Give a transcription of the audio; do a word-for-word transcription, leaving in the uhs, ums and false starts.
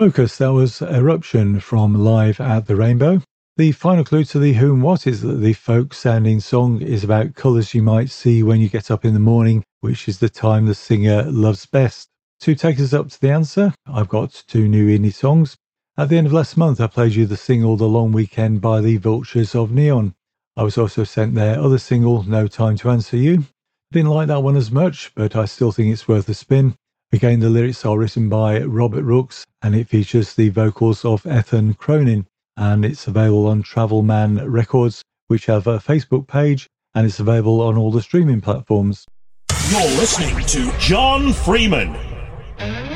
Focus, that was Eruption from Live at the Rainbow. The final clue to the who and what is that the folk-sounding song is about colours you might see when you get up in the morning, which is the time the singer loves best. To take us up to the answer, I've got two new indie songs. At the end of last month, I played you the single The Long Weekend by the Vultures of Neon. I was also sent their other single, No Time to Answer You. Didn't like that one as much, but I still think it's worth a spin. Again, the lyrics are written by Robert Rooks, and it features the vocals of Ethan Cronin, and it's available on Travel Man Records, which have a Facebook page, and it's available on all the streaming platforms. You're listening to John Freeman.